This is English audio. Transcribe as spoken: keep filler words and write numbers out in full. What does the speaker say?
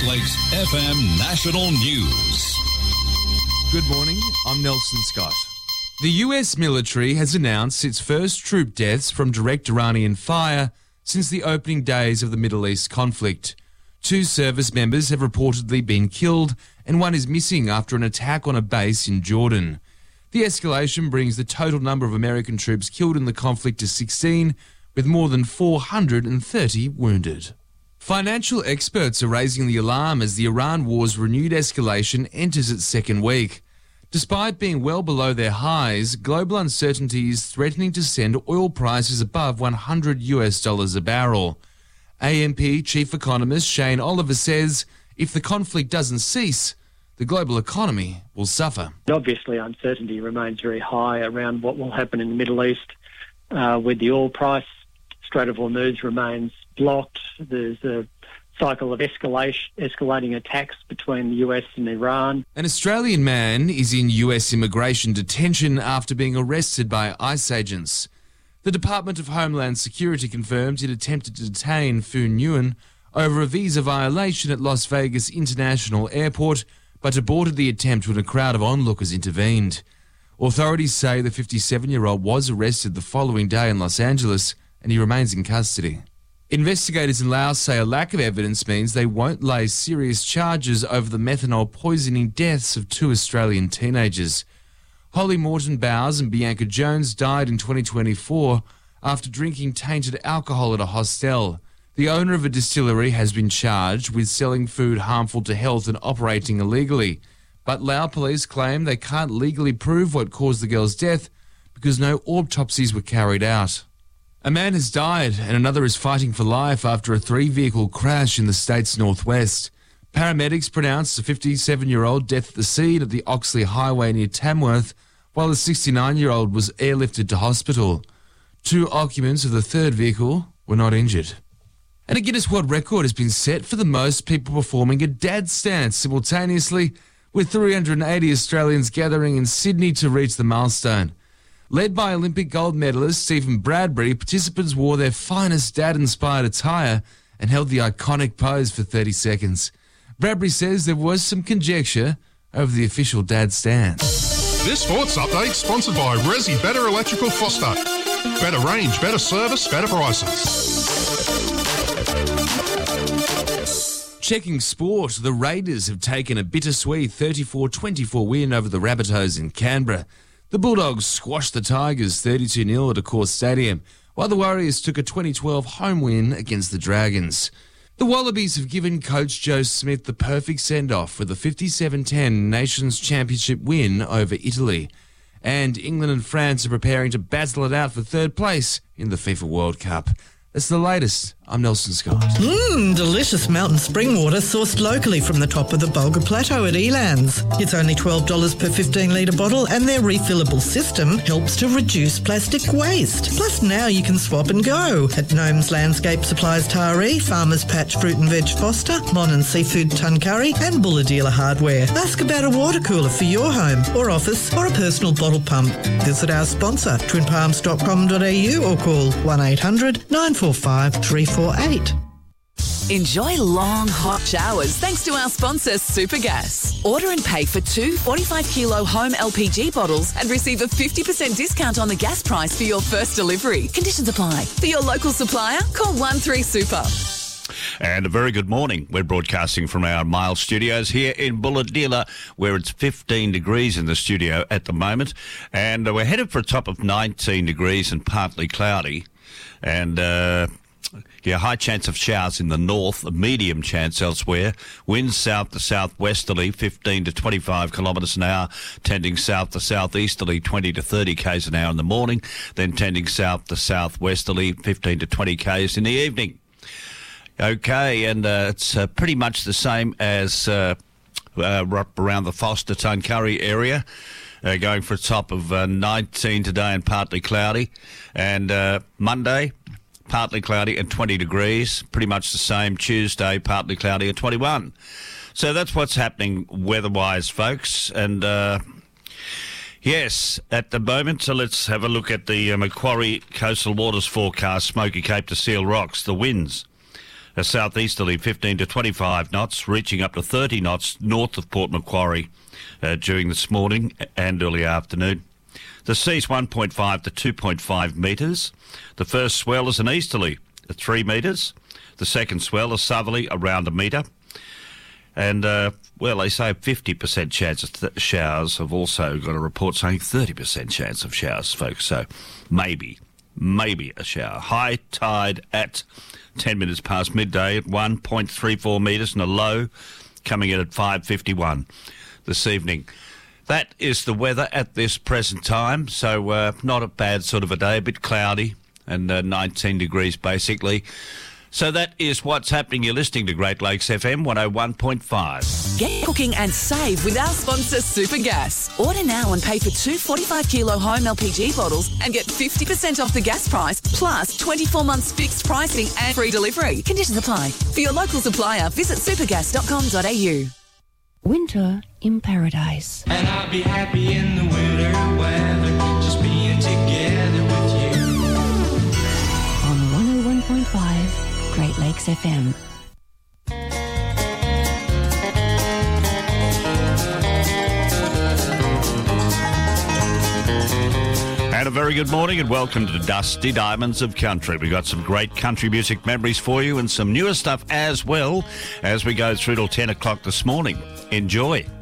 Salt Lake's F M National News. Good morning, I'm Nelson Scott. The U S military has announced its first troop deaths from direct Iranian fire since the opening days of the Middle East conflict. Two service members have reportedly been killed and one is missing after an attack on a base in Jordan. The escalation brings the total number of American troops killed in the conflict to sixteen, with more than four hundred thirty wounded. Financial experts are raising the alarm as the Iran war's renewed escalation enters its second week. Despite being well below their highs, global uncertainty is threatening to send oil prices above one hundred US dollars a barrel. A M P chief economist Shane Oliver says if the conflict doesn't cease, the global economy will suffer. Obviously, uncertainty remains very high around what will happen in the Middle East uh, with the oil price. Strait of Hormuz remains blocked. There's a cycle of escalation, escalating attacks between the U S and Iran. An Australian man is in U S immigration detention after being arrested by ICE agents. The Department of Homeland Security confirmed it attempted to detain Phu Nguyen over a visa violation at Las Vegas International Airport, but aborted the attempt when a crowd of onlookers intervened. Authorities say the fifty-seven-year-old was arrested the following day in Los Angeles and he remains in custody. Investigators in Laos say a lack of evidence means they won't lay serious charges over the methanol poisoning deaths of two Australian teenagers. Holly Morton Bowes and Bianca Jones died in twenty twenty-four after drinking tainted alcohol at a hostel. The owner of a distillery has been charged with selling food harmful to health and operating illegally. But Lao police claim they can't legally prove what caused the girl's death because no autopsies were carried out. A man has died and another is fighting for life after a three-vehicle crash in the state's northwest. Paramedics pronounced a fifty-seven-year-old death at the scene at the Oxley Highway near Tamworth, while the sixty-nine-year-old was airlifted to hospital. Two occupants of the third vehicle were not injured. And a Guinness World Record has been set for the most people performing a dad stance simultaneously, with three hundred eighty Australians gathering in Sydney to reach the milestone. Led by Olympic gold medalist Stephen Bradbury, participants wore their finest dad-inspired attire and held the iconic pose for thirty seconds. Bradbury says there was some conjecture over the official dad stance. This sports update sponsored by Resi Better Electrical Foster. Better range, better service, better prices. Checking sport, the Raiders have taken a bittersweet thirty-four twenty-four win over the Rabbitohs in Canberra. The Bulldogs squashed the Tigers thirty-two nil at Accor Stadium, while the Warriors took a twenty twelve home win against the Dragons. The Wallabies have given coach Joe Smith the perfect send-off with a fifty-seven ten Nations Championship win over Italy. And England and France are preparing to battle it out for third place in the FIFA World Cup. That's the latest. I'm Nelson Scott. Mmm, delicious mountain spring water sourced locally from the top of the Bulga Plateau at Elands. It's only twelve dollars per fifteen litre bottle and their refillable system helps to reduce plastic waste. Plus now you can swap and go at Gnomes Landscape Supplies Taree, Farmers Patch Fruit and Veg Foster, Mon and Seafood Tuncurry and Bulla Dealer Hardware. Ask about a water cooler for your home or office or a personal bottle pump. Visit our sponsor, twin palms dot com dot a u or call one eight hundred nine four five three four eight. Enjoy long, hot showers thanks to our sponsor, Supergas. Order and pay for two forty-five kilo home L P G bottles and receive a fifty percent discount on the gas price for your first delivery. Conditions apply. For your local supplier, call one three super. And a very good morning. We're broadcasting from our Mile Studios here in Bulahdelah, where it's fifteen degrees in the studio at the moment. And we're headed for a top of nineteen degrees and partly cloudy. And, uh, yeah, high chance of showers in the north, a medium chance elsewhere. Winds south to southwesterly, fifteen to twenty-five kilometres an hour, tending south to southeasterly, twenty to thirty k's an hour in the morning, then tending south to southwesterly, fifteen to twenty k's in the evening. Okay, and uh, it's uh, pretty much the same as uh, uh, around the Foster Tuncurry area. Uh, going for a top of uh, nineteen today and partly cloudy. And uh, Monday, partly cloudy and twenty degrees. Pretty much the same. Tuesday, partly cloudy and twenty-one. So that's what's happening weather-wise, folks. And uh, yes, at the moment, so let's have a look at the uh, Macquarie Coastal Waters forecast, Smoky Cape to Seal Rocks, the winds. A southeasterly fifteen to twenty-five knots, reaching up to thirty knots north of Port Macquarie uh, during this morning and early afternoon. The sea's one point five to two point five metres. The first swell is an easterly at three metres. The second swell, a southerly, around a metre. And, uh, well, they say fifty percent chance of th- showers. I've also got a report saying thirty percent chance of showers, folks. So maybe, maybe a shower. High tide at ten minutes past midday at one point three four metres and a low coming in at five fifty-one this evening. That is the weather at this present time. So uh, not a bad sort of a day, a bit cloudy and uh, nineteen degrees basically. So that is what's happening. You're listening to Great Lakes F M one oh one point five. Get cooking and save with our sponsor Supergas. Order now and pay for two forty-five kilo home L P G bottles and get fifty percent off the gas price plus twenty-four months fixed pricing and free delivery. Conditions apply. For your local supplier, visit supergas dot com dot a u. Winter in Paradise. And I'll be happy in the winter weather, just being together with you. On one oh one point five. Great Lakes F M. And a very good morning and welcome to Dusty Diamonds of Country. We've got some great country music memories for you and some newer stuff as well as we go through till ten o'clock this morning. Enjoy.